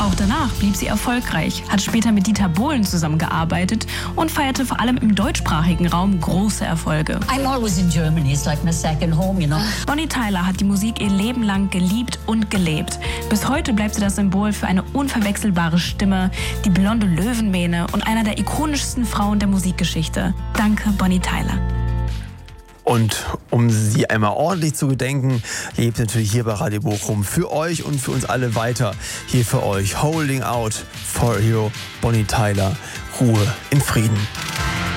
Auch danach blieb sie erfolgreich, hat später mit Dieter Bohlen zusammengearbeitet und feierte vor allem im deutschsprachigen Raum große Erfolge. I'm always in Germany, it's like my second home, you know. Bonnie Tyler hat die Musik ihr Leben lang geliebt und gelebt. Bis heute bleibt sie das Symbol für eine unverwechselbare Stimme, die blonde Löwenmähne und einer der ikonischsten Frauen der Musikgeschichte. Danke, Bonnie Tyler. Und um sie einmal ordentlich zu gedenken, lebt natürlich hier bei Radio Bochum für euch und für uns alle weiter. Hier für euch Holding Out for You, Bonnie Tyler. Ruhe in Frieden.